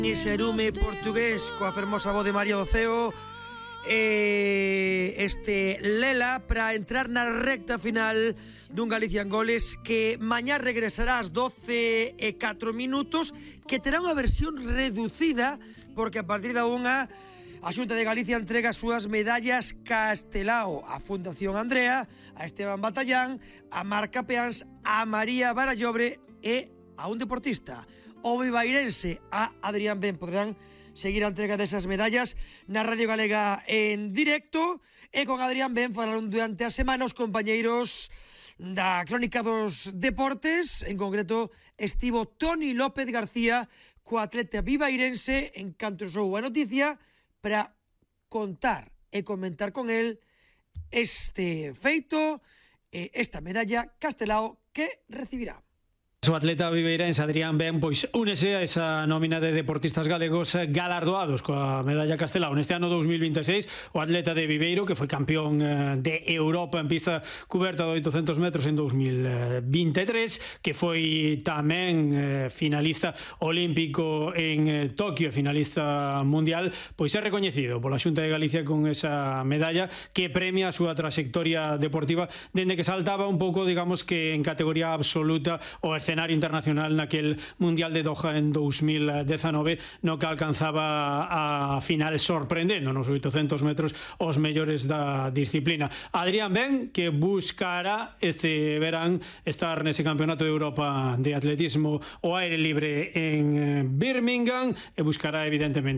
Ese arume portugués coa fermosa voz de María Oceo Lela para entrar na recta final dun Galicia en Goles que mañá regresará ás 12:04 que terá unha versión reducida porque a partir da unha a Xunta de Galicia entrega as súas medallas Castelao a Fundación Andrea, a Esteban Batallán, a Marca Peáns, a María Barallobre e a un deportista, o vivairense, a Adrián Ben. Podrán seguir a entrega desas medallas na Radio Galega en directo e con Adrián Ben falaron durante a semana os compañeiros da Crónica dos Deportes. En concreto estivo Toni López García co atleta vivairense en canto sou a noticia para contar e comentar con el este feito e esta medalla Castelao que recibirá. O atleta viveirense Adrián Ben pois únese a esa nómina de deportistas galegos galardoados coa medalla Castelao neste ano 2026. O atleta de Viveiro, que foi campeón de Europa en pista cuberta de 800 metros en 2023, que foi tamén finalista olímpico en Tokio, finalista mundial, pois é recoñecido pola Xunta de Galicia con esa medalla que premia a súa trayectoria deportiva dende que saltaba un pouco, digamos que en categoría absoluta o escenario internacional naquel Mundial de Doha en 2019, no que alcanzaba a final sorprendendo nos 800 metros os mellores da disciplina. Adrián Ben, que buscará este verán estar nese Campeonato de Europa de Atletismo ao aire libre en Birmingham e buscará evidentemente